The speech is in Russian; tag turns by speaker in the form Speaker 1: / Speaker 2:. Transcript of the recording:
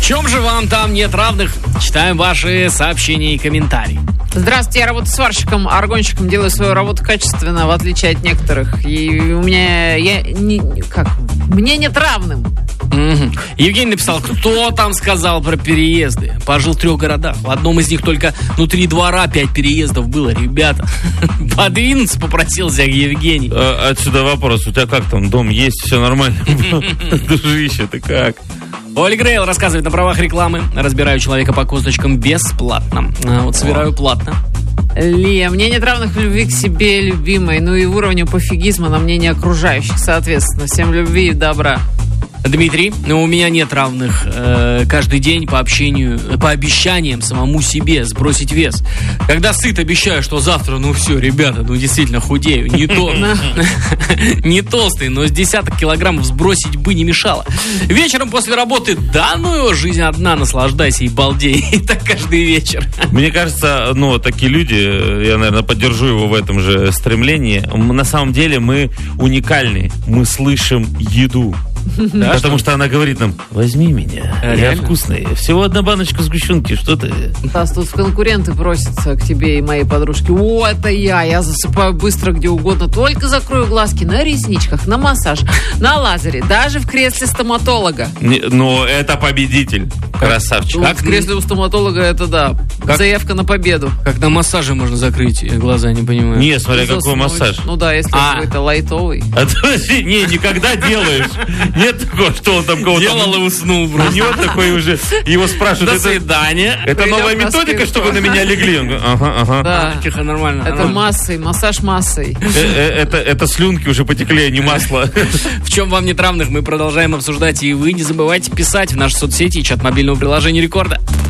Speaker 1: чем же вам там нет равных? Читаем ваши сообщения и комментарии.
Speaker 2: Здравствуйте, я работаю сварщиком, аргонщиком, делаю свою работу качественно, в отличие от некоторых. И у меня... Мне нет равным.
Speaker 1: Угу. Евгений написал, кто там сказал про переезды? Пожил в 3 городах. В одном из них только внутри двора 5 переездов было, ребята. Подвинуться попросился Евгений.
Speaker 3: Отсюда вопрос, у тебя как там, дом есть, все нормально? Дружище, ты как?
Speaker 1: Оли Грейл рассказывает на правах рекламы. Разбираю человека по косточкам бесплатно. Вот собираю платно.
Speaker 2: Лия, мне нет равных в любви к себе, любимой, ну и в уровне пофигизма на мнение окружающих, соответственно. Всем любви и добра.
Speaker 1: Дмитрий, у меня нет равных каждый день по обещаниям самому себе сбросить вес. Когда сыт, обещаю, что завтра, все, ребята, действительно худею. Не толстый, но с десяток килограммов сбросить бы не мешало. Вечером после работы, жизнь одна, наслаждайся и балдей. И так каждый вечер.
Speaker 3: Мне кажется, такие люди, я, наверное, поддержу его в этом же стремлении. На самом деле мы уникальны. Мы слышим еду. Да, потому что она говорит нам: возьми меня, я вкусный. Всего одна баночка сгущенки, что ты?
Speaker 2: Стас, тут конкуренты просятся к тебе и моей подружке. О, это я засыпаю быстро где угодно, только закрою глазки на ресничках, на массаж, на лазере, даже в кресле стоматолога.
Speaker 3: Но это победитель, красавчик.
Speaker 2: В кресле у стоматолога это заявка на победу.
Speaker 1: Как на массаже можно закрыть глаза, не понимаю.
Speaker 3: Не, смотря какой массаж.
Speaker 2: Если какой-то лайтовый.
Speaker 3: Никогда делаешь. Нет такого, что он там кого-то
Speaker 1: делал и уснул.
Speaker 3: У него такой уже, его спрашивают.
Speaker 1: До свидания.
Speaker 3: Это новая методика, чтобы на меня легли? Ага.
Speaker 2: Да.
Speaker 1: Тихо, нормально.
Speaker 2: Это массой, массаж массой.
Speaker 3: Это слюнки уже потекли, а не масло.
Speaker 1: В чем вам нет равных, мы продолжаем обсуждать. И вы не забывайте писать в наши соцсети и чат мобильного приложения Рекорда.